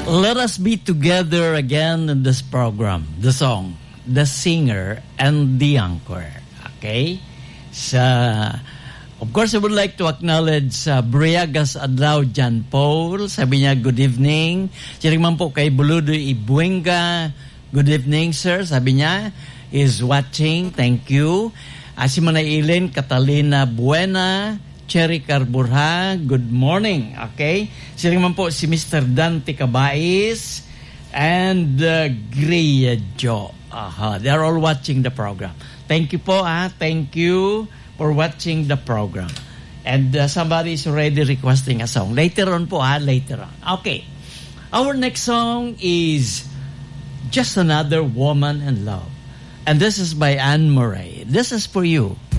Let us be together again in this program. The song, the singer, and the anchor. Okay? Of course, I would like to acknowledge Briagas Adlaw John Paul. Sabi niya, good evening. Siring man po kay Buludo Ibuenga. Good evening, sir. Sabi niya, is watching. Thank you. Si Manay Catalina Buena. Cherry Carburha, good morning. Okay? Sila naman po si Mr. Dante Cabais and Gray Joe. They're all watching the program. Thank you po. Thank you for watching the program. And somebody is already requesting a song. Later on po, later on. Okay. Our next song is Just Another Woman in Love. And this is by Anne Murray. This is for you.